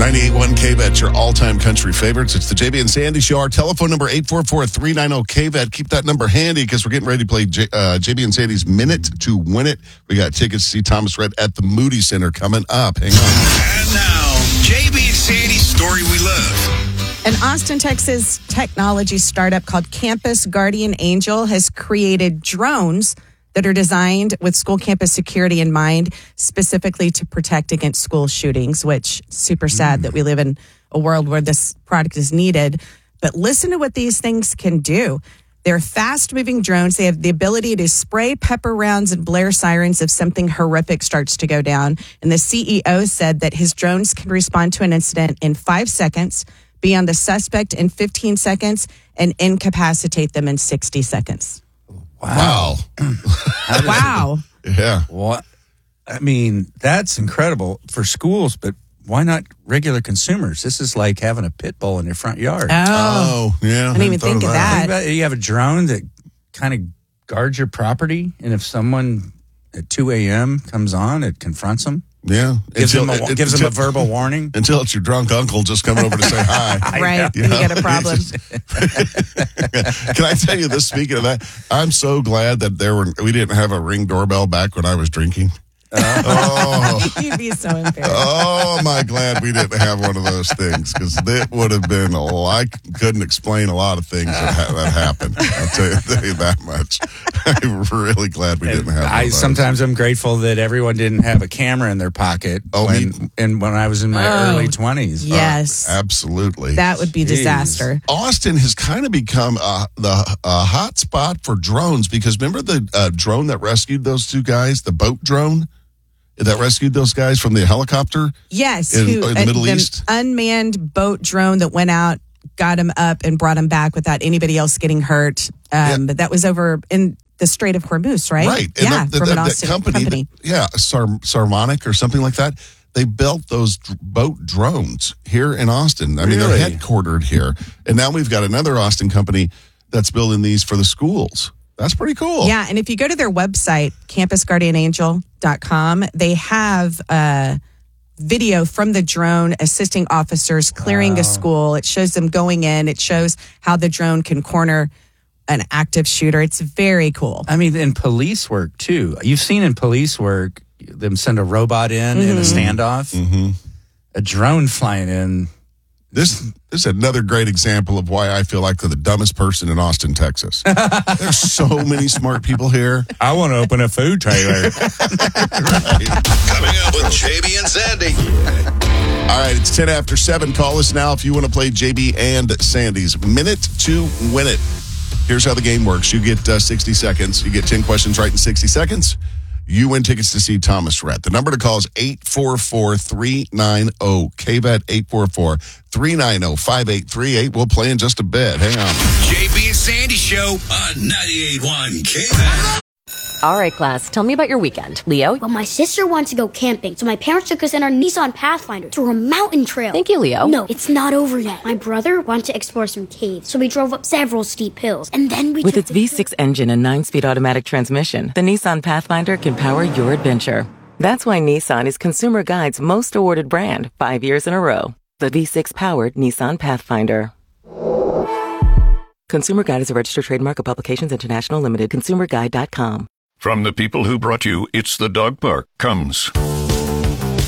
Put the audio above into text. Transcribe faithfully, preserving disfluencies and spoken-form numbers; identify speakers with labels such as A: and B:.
A: ninety-eight point one K V E T, your all-time country favorites. It's the J B and Sandy Show. Our telephone number, eight four four, three nine zero, K V E T. Keep that number handy because we're getting ready to play J, uh, J B and Sandy's Minute to Win It. We got tickets to see Thomas Rhett at the Moody Center coming up. Hang on.
B: And now, J B and Sandy's Story We Love.
C: An Austin, Texas technology startup called Campus Guardian Angel has created drones that are designed with school campus security in mind, specifically to protect against school shootings, which is super sad mm. that we live in a world where this product is needed. But listen to what these things can do. They're fast-moving drones. They have the ability to spray pepper rounds and blare sirens if something horrific starts to go down. And the C E O said that his drones can respond to an incident in five seconds, be on the suspect in fifteen seconds, and incapacitate them in sixty seconds.
A: Wow.
C: Wow.
A: Yeah.
D: What? I mean, that's incredible for schools, but why not regular consumers? This is like having a pit bull in your front yard.
C: Oh,
A: oh yeah.
C: I didn't even think of that.
D: Think about it. You have a drone that kind of guards your property, and if someone at two a.m. comes on, it confronts them.
A: Yeah.
D: Gives,
A: until,
D: them, a,
A: it,
D: gives
A: until,
D: them a verbal warning.
A: Until it's your drunk uncle just coming over to say hi.
C: Right. Then you get a problem.
A: Can I tell you this, speaking of that, I'm so glad that there were we didn't have a Ring doorbell back when I was drinking. Uh, oh.
C: You'd be so embarrassed.
A: Oh, my glad we didn't have one of those things because it would have been, a, I couldn't explain a lot of things that, ha- that happened. I'll tell you, tell you that much. I'm really glad we didn't have one
D: I
A: of those.
D: Sometimes I'm grateful that everyone didn't have a camera in their pocket
A: oh,
D: when,
A: me,
D: and when I was in my
C: oh,
D: early twenties.
C: Yes.
A: Uh, absolutely.
C: That would be
D: Jeez.
C: disaster.
A: Austin has kind of become uh, the uh, hot spot for drones because remember the uh, drone that rescued those two guys, the boat drone? That rescued those guys from the helicopter?
C: Yes.
A: In,
C: who,
A: in the Middle
C: the
A: East?
C: Unmanned boat drone that went out, got him up, and brought him back without anybody else getting hurt. Um, yeah. That was over in the Strait of Hormuz, right?
A: Right. And
C: yeah,
A: the, the,
C: from
A: the,
C: an Austin
A: company.
C: company.
A: That, yeah, Sar, Sarmonic or something like that. They built those d- boat drones here in Austin. I mean,
D: really?
A: They're headquartered here. And now we've got another Austin company that's building these for the schools. That's pretty cool.
C: Yeah, and if you go to their website, campus guardian angel dot com, they have a video from the drone assisting officers clearing wow. a school. It shows them going in. It shows how the drone can corner an active shooter. It's very cool.
D: I mean, in police work, too. You've seen in police work, them send a robot in mm-hmm. in a standoff.
A: Mm-hmm.
D: A drone flying in.
A: This, this is another great example of why I feel like they're the dumbest person in Austin, Texas. There's so many smart people here.
D: I want to open a food trailer.
B: Right. Coming up with J B and Sandy.
A: All right, it's ten after seven. Call us now if you want to play J B and Sandy's Minute to Win It. Here's how the game works. You get uh, sixty seconds. You get ten questions right in sixty seconds. You win tickets to see Thomas Rhett. The number to call is eight four four, three nine zero, K V E T, eight four four, three nine zero, five eight three eight. We'll play in just a bit. Hang on.
B: J B and Sandy Show on ninety-eight point one K V E T.
E: All right, class, tell me about your weekend. Leo?
F: Well, my sister wants to go camping, so my parents took us in our Nissan Pathfinder to a mountain trail.
E: Thank you, Leo.
F: No, it's not over yet. My brother wanted to explore some caves, so we drove up several steep hills, and then we
G: With
F: took
G: its
F: the
G: V six engine and nine-speed automatic transmission, the Nissan Pathfinder can power your adventure. That's why Nissan is Consumer Guide's most awarded brand five years in a row. The V six-powered Nissan Pathfinder. Consumer Guide is a registered trademark of Publications International Limited. consumer guide dot com.
H: From the people who brought you It's the Dog Park comes